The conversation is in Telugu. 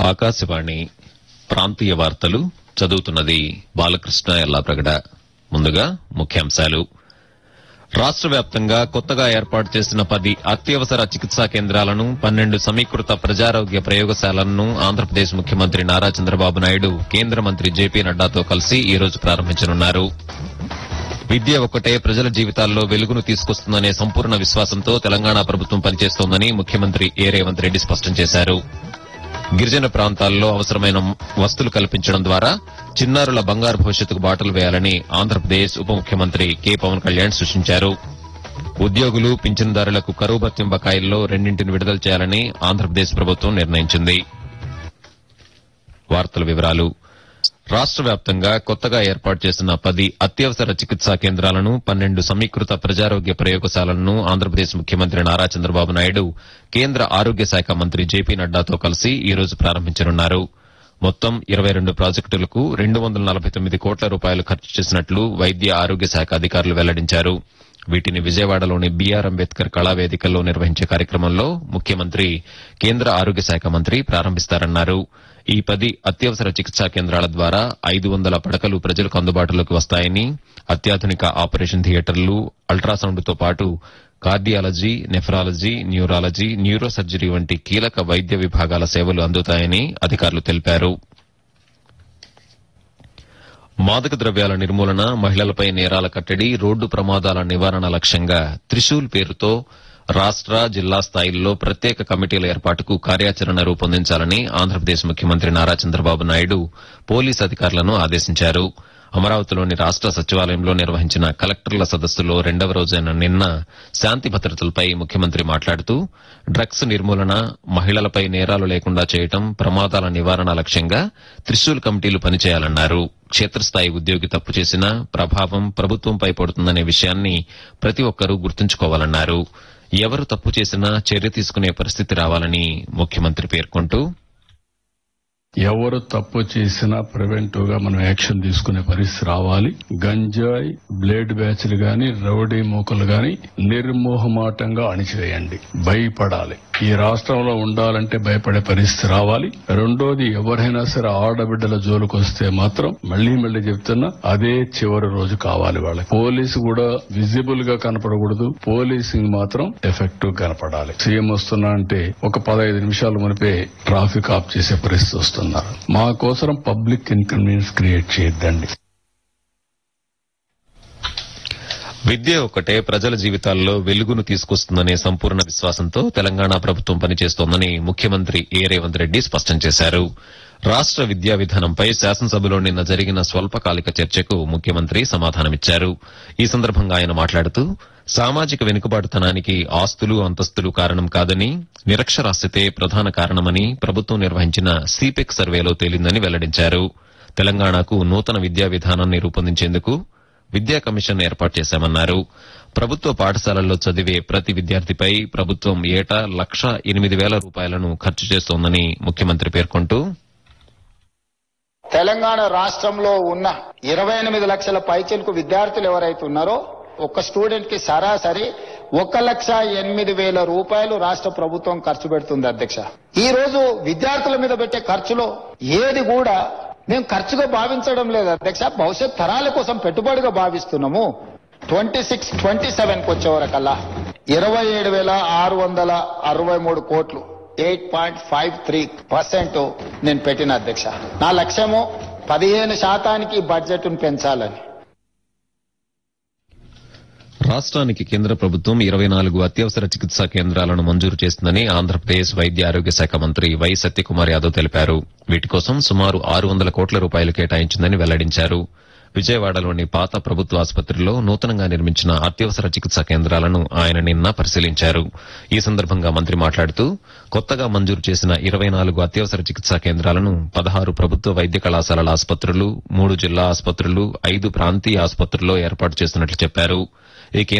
ఆకాశవాణి ప్రాంతీయ వార్తలు చదువుతున్నది బాలకృష్ణ ఎల్లాప్రగడ. ముందుగా ముఖ్యాంశాలు. రాష్ట వ్యాప్తంగా కొత్తగా ఏర్పాటు చేసిన 10 అత్యవసర చికిత్సా కేంద్రాలను 12 సమీకృత ప్రజారోగ్య ప్రయోగశాలలను ఆంధ్రప్రదేశ్ ముఖ్యమంత్రి నారా చంద్రబాబు నాయుడు కేంద్ర మంత్రి జేపీ నడ్డాతో కలిసి ఈ రోజు ప్రారంభించనున్నారు. విద్య ఒక్కటే ప్రజల జీవితాల్లో వెలుగును తీసుకొస్తుందనే సంపూర్ణ విశ్వాసంతో తెలంగాణ ప్రభుత్వం పనిచేస్తోందని ముఖ్యమంత్రి రేవంత్ రెడ్డి స్పష్టం చేశారు. గిరిజన ప్రాంతాల్లో అవసరమైన వసతులు కల్పించడం ద్వారా చిన్నారుల బంగారు భవిష్యత్తుకు బాటలు వేయాలని ఆంధ్రప్రదేశ్ ఉప ముఖ్యమంత్రి కె పవన్ కళ్యాణ్ సూచించారు. ఉద్యోగులు పింఛనుదారులకు కరువు భత్యం బకాయిల్లో 2 విడుదల చేయాలని ఆంధ్రప్రదేశ్ ప్రభుత్వం నిర్ణయించింది. రాష్ట వ్యాప్తంగా కొత్తగా ఏర్పాటు చేసిన 10 అత్యవసర చికిత్సా కేంద్రాలను 12 సమీకృత ప్రజారోగ్య ప్రయోగశాలలను ఆంధ్రప్రదేశ్ ముఖ్యమంత్రి నారా చంద్రబాబు నాయుడు కేంద్ర ఆరోగ్య శాఖ మంత్రి జేపీ నడ్డాతో కలిసి ఈ రోజు ప్రారంభించనున్నారు. మొత్తం 22 ప్రాజెక్టులకు 249 కోట్ల రూపాయలు ఖర్చు చేసినట్లు వైద్య ఆరోగ్య శాఖ అధికారులు వెల్లడించారు. వీటిని విజయవాడలోని బీఆర్ అంబేద్కర్ కళావేదికల్లో నిర్వహించే కార్యక్రమంలో ముఖ్యమంత్రి కేంద్ర ఆరోగ్య శాఖ మంత్రి ప్రారంభిస్తారన్నారు. ఈ 10 అత్యవసర చికిత్సా కేంద్రాల ద్వారా 500 పడకలు ప్రజలకు అందుబాటులోకి వస్తాయని, అత్యాధునిక ఆపరేషన్ థియేటర్లు, అల్ట్రాసౌండ్తో పాటు కార్డియాలజీ, నెఫ్రాలజీ, న్యూరాలజీ, న్యూరోసర్జరీ వంటి కీలక వైద్య విభాగాల సేవలు అందుతాయని అధికారులు తెలిపారు. మాదక ద్రవ్యాల నిర్మూలన, మహిళలపై నేరాల కట్టడి, రోడ్డు ప్రమాదాల నివారణ లక్ష్యంగా త్రిశూల్ పేరుతో రాష్ట, జిల్లా స్థాయిల్లో ప్రత్యేక కమిటీల ఏర్పాటుకు కార్యాచరణ రూపొందించాలని ఆంధ్రప్రదేశ్ ముఖ్యమంత్రి నారా చంద్రబాబు నాయుడు పోలీసు అధికారులను ఆదేశించారు. అమరావతిలోని రాష్ట సచివాలయంలో నిర్వహించిన కలెక్టర్ల సదస్సులో 2వ రోజైన నిన్న శాంతి భద్రతలపై ముఖ్యమంత్రి మాట్లాడుతూ డ్రగ్స్ నిర్మూలన, మహిళలపై నేరాలు లేకుండా చేయడం, ప్రమాదాల నివారణ లక్ష్యంగా త్రిశూల్ కమిటీలు పనిచేయాలన్నారు. క్షేత్రస్థాయి ఉద్యోగి తప్పు చేసినా ప్రభావం ప్రభుత్వంపై పడుతుందనే విషయాన్ని ప్రతి ఒక్కరూ గుర్తుంచుకోవాలన్నారు. ఎవరు తప్పు చేసినా చర్య తీసుకునే పరిస్థితి రావాలని ముఖ్యమంత్రి పేర్కొంటూ, ఎవరు తప్పు చేసినా ప్రివెంటివ్ గా మనం యాక్షన్ తీసుకునే పరిస్థితి రావాలి. గంజాయి, బ్లేడ్ బ్యాచ్లు గాని, రౌడీ మూకలు గాని నిర్మోహమాటంగా అణిచివేయండి. భయపడాలి. ఈ రాష్ట్రంలో ఉండాలంటే భయపడే పరిస్థితి రావాలి. రెండోది, ఎవరైనా సరే ఆడబిడ్డల జోలికి వస్తే మాత్రం మళ్లీ చెప్తున్నా, అదే చివరి రోజు కావాలి వాళ్ళకి. పోలీసు కూడా విజిబుల్ గా కనపడకూడదు. పోలీసింగ్ మాత్రం ఎఫెక్టివ్ కనపడాలి. సీఎం వస్తున్నా అంటే ఒక 15 నిమిషాల మునిపే ట్రాఫిక్ ఆఫ్ చేసే పరిస్థితి వస్తుంది. మా కోసం పబ్లిక్ ఇన్కన్వీనియన్స్ క్రియేట్ చేయొద్దండి. విద్య ఒక్కటే ప్రజల జీవితాల్లో వెలుగును తీసుకొస్తుందనే సంపూర్ణ విశ్వాసంతో తెలంగాణ ప్రభుత్వం పనిచేస్తోందని ముఖ్యమంత్రి రేవంత్ రెడ్డి స్పష్టం చేశారు. రాష్ట విద్యా విధానంపై శాసనసభలో నిన్న జరిగిన స్వల్పకాలిక చర్చకు ముఖ్యమంత్రి సమాధానమిచ్చారు. ఈ సందర్భంగా ఆయన మాట్లాడుతూ, సామాజిక వెనుకబాటుతనానికి ఆస్తులు, అంతస్తులు కారణం కాదని, నిరక్షరాస్యతే ప్రధాన కారణమని ప్రభుత్వం నిర్వహించిన సిపెక్ సర్వేలో తేలిందని వెల్లడించారు. తెలంగాణకు నూతన విద్యా విధానాన్ని రూపొందించేందుకు విద్యా కమిషన్ ఏర్పాటు చేశామన్నారు. ప్రభుత్వ పాఠశాలల్లో చదివే ప్రతి విద్యార్థిపై ప్రభుత్వం ఏటా 1,08,000 రూపాయలను ఖర్చు చేస్తోందని ముఖ్యమంత్రి పేర్కొంటూ, తెలంగాణ రాష్ట్రంలో ఉన్న 28 లక్షల పైచిలకు విద్యార్థులు ఎవరైతే ఉన్నారో ఒక స్టూడెంట్ కి సరాసరి 1,08,000 రూపాయలు రాష్ట్ర ప్రభుత్వం ఖర్చు పెడుతుంది. అధ్యక్ష, ఈ రోజు విద్యార్థుల మీద పెట్టే ఖర్చులో ఏది కూడా మేము ఖర్చుగా భావించడం లేదు అధ్యక్ష. భవిష్యత్ తరాల కోసం పెట్టుబడిగా భావిస్తున్నాము. 26-27 వచ్చే వరకల్లా 27,663 కోట్లు, 8.53% నేను పెట్టిన అధ్యక్ష. నా లక్ష్యము 15% బడ్జెట్ ను పెంచాలని. రాష్ట్రానికి కేంద్ర ప్రభుత్వం 24 అత్యవసర చికిత్సా కేంద్రాలను మంజూరు చేసిందని ఆంధ్రప్రదేశ్ వైద్య ఆరోగ్య శాఖ మంత్రి వై సత్యకుమార్ యాదవ్ తెలిపారు. వీటి కోసం సుమారు 600 కోట్ల రూపాయలు కేటాయించిందని వెల్లడించారు. విజయవాడలోని పాత ప్రభుత్వ ఆసుపత్రిలో నూతనంగా నిర్మించిన అత్యవసర చికిత్సా కేంద్రాలను ఆయన నిన్న పరిశీలించారు. ఈ సందర్భంగా మంత్రి మాట్లాడుతూ, కొత్తగా మంజూరు చేసిన 24 అత్యవసర చికిత్సా కేంద్రాలను 16 ప్రభుత్వ వైద్య కళాశాలల ఆసుపత్రులు, 3 జిల్లా ఆసుపత్రులు, 5 ప్రాంతీయ ఆసుపత్రుల్లో ఏర్పాటు చేస్తున్నట్లు చెప్పారు. ఈ